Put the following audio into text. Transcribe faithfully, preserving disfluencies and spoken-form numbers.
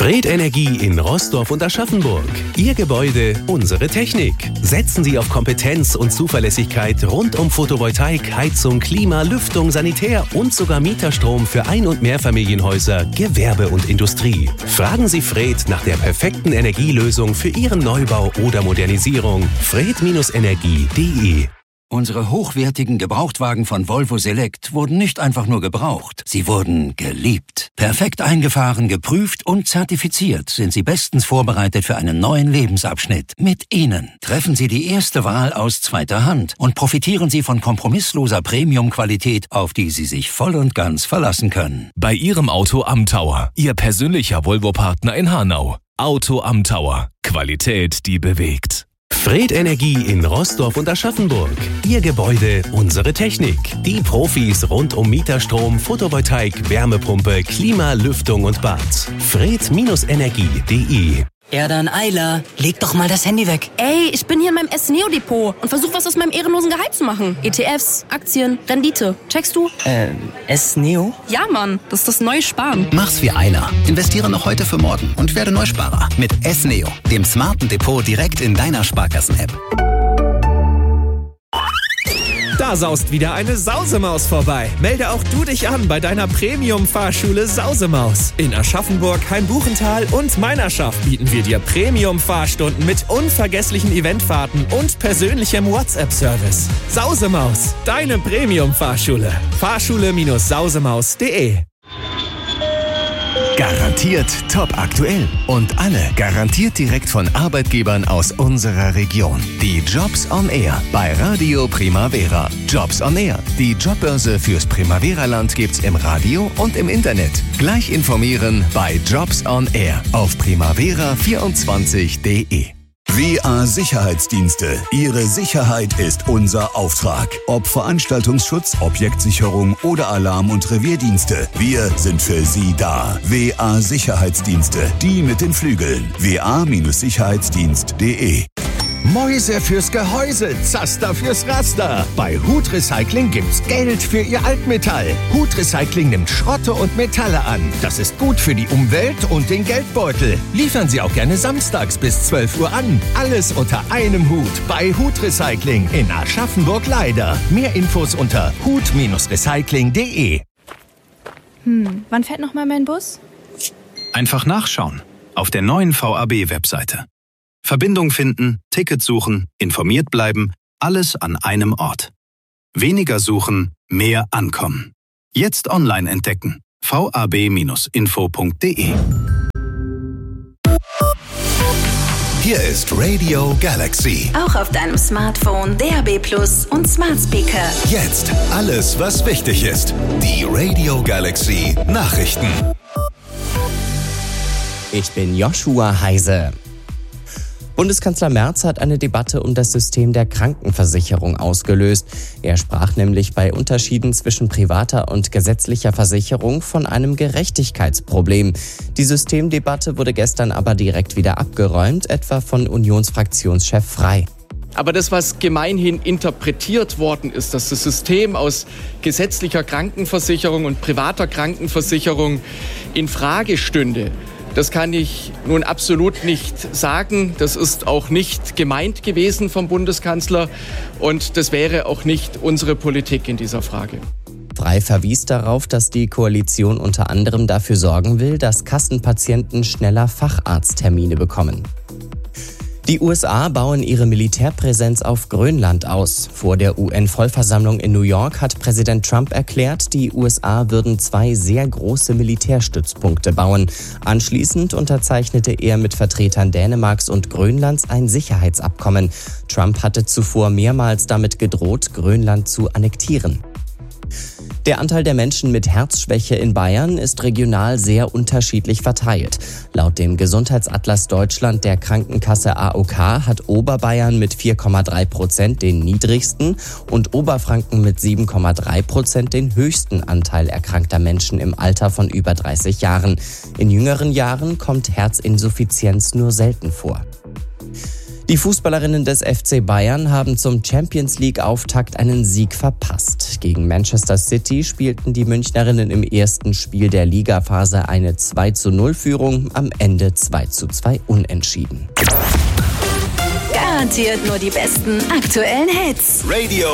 Fred Energie in Roßdorf und Aschaffenburg. Ihr Gebäude, unsere Technik. Setzen Sie auf Kompetenz und Zuverlässigkeit rund um Photovoltaik, Heizung, Klima, Lüftung, Sanitär und sogar Mieterstrom für Ein- und Mehrfamilienhäuser, Gewerbe und Industrie. Fragen Sie Fred nach der perfekten Energielösung für Ihren Neubau oder Modernisierung. fred Energie punkt de. Unsere hochwertigen Gebrauchtwagen von Volvo Select wurden nicht einfach nur gebraucht, sie wurden geliebt. Perfekt eingefahren, geprüft und zertifiziert sind sie bestens vorbereitet für einen neuen Lebensabschnitt. Mit ihnen treffen Sie die erste Wahl aus zweiter Hand und profitieren Sie von kompromissloser Premium-Qualität, auf die Sie sich voll und ganz verlassen können. Bei Ihrem Auto am Tower, Ihr persönlicher Volvo-Partner in Hanau. Auto am Tower. Qualität, die bewegt. Fred Energie in Roßdorf und Aschaffenburg. Ihr Gebäude, unsere Technik. Die Profis rund um Mieterstrom, Photovoltaik, Wärmepumpe, Klima, Lüftung und Bad. fred Energie punkt de. Erdan Eiler, leg doch mal das Handy weg. Ey, ich bin hier in meinem S-Neo-Depot und versuche was aus meinem ehrenlosen Gehalt zu machen. E T Fs, Aktien, Rendite. Checkst du? Ähm, S-Neo? Ja, Mann, das ist das neue Sparen. Mach's wie Eiler. Investiere noch heute für morgen und werde Neusparer. Mit S-Neo, dem smarten Depot direkt in deiner Sparkassen-App. Da saust wieder eine Sausemaus vorbei. Melde auch du dich an bei deiner Premium-Fahrschule Sausemaus. In Aschaffenburg, Hainbuchental und Meinerschaft bieten wir dir Premium-Fahrstunden mit unvergesslichen Eventfahrten und persönlichem WhatsApp-Service. Sausemaus, deine Premium-Fahrschule. Fahrschule Sausemaus punkt de. Garantiert top aktuell und alle garantiert direkt von Arbeitgebern aus unserer Region. Die Jobs on Air bei Radio Primavera. Jobs on Air, die Jobbörse fürs Primavera-Land gibt's im Radio und im Internet. Gleich informieren bei Jobs on Air auf primavera vierundzwanzig punkt de. W A Sicherheitsdienste. Ihre Sicherheit ist unser Auftrag. Ob Veranstaltungsschutz, Objektsicherung oder Alarm- und Revierdienste. Wir sind für Sie da. W A Sicherheitsdienste. Die mit den Flügeln. w a Sicherheitsdienst punkt de. Mäuse fürs Gehäuse, Zaster fürs Raster. Bei Hut Recycling gibt's Geld für Ihr Altmetall. Hut Recycling nimmt Schrotte und Metalle an. Das ist gut für die Umwelt und den Geldbeutel. Liefern Sie auch gerne samstags bis zwölf Uhr an. Alles unter einem Hut bei Hut Recycling in Aschaffenburg-Leider. Mehr Infos unter hut Recycling punkt de. Hm, wann fährt nochmal mein Bus? Einfach nachschauen. Auf der neuen V A B-Webseite. Verbindung finden, Ticket suchen, informiert bleiben, alles an einem Ort. Weniger suchen, mehr ankommen. Jetzt online entdecken. v a b info punkt de. Hier ist Radio Galaxy. Auch auf deinem Smartphone, D A B Plus und Smart Speaker. Jetzt alles, was wichtig ist. Die Radio Galaxy Nachrichten. Ich bin Joshua Heise. Bundeskanzler Merz hat eine Debatte um das System der Krankenversicherung ausgelöst. Er sprach nämlich bei Unterschieden zwischen privater und gesetzlicher Versicherung von einem Gerechtigkeitsproblem. Die Systemdebatte wurde gestern aber direkt wieder abgeräumt, etwa von Unionsfraktionschef Frey. Aber das, was gemeinhin interpretiert worden ist, dass das System aus gesetzlicher Krankenversicherung und privater Krankenversicherung in Frage stünde, das kann ich nun absolut nicht sagen. Das ist auch nicht gemeint gewesen vom Bundeskanzler und das wäre auch nicht unsere Politik in dieser Frage. Frey verwies darauf, dass die Koalition unter anderem dafür sorgen will, dass Kassenpatienten schneller Facharzttermine bekommen. Die U S A bauen ihre Militärpräsenz auf Grönland aus. Vor der U N-Vollversammlung in New York hat Präsident Trump erklärt, die U S A würden zwei sehr große Militärstützpunkte bauen. Anschließend unterzeichnete er mit Vertretern Dänemarks und Grönlands ein Sicherheitsabkommen. Trump hatte zuvor mehrmals damit gedroht, Grönland zu annektieren. Der Anteil der Menschen mit Herzschwäche in Bayern ist regional sehr unterschiedlich verteilt. Laut dem Gesundheitsatlas Deutschland der Krankenkasse A O K hat Oberbayern mit vier Komma drei Prozent den niedrigsten und Oberfranken mit sieben Komma drei Prozent den höchsten Anteil erkrankter Menschen im Alter von über dreißig Jahren. In jüngeren Jahren kommt Herzinsuffizienz nur selten vor. Die Fußballerinnen des F C Bayern haben zum Champions-League-Auftakt einen Sieg verpasst. Gegen Manchester City spielten die Münchnerinnen im ersten Spiel der Ligaphase eine zwei zu null Führung, am Ende zwei zu zwei unentschieden. Garantiert nur die besten aktuellen Hits. Radio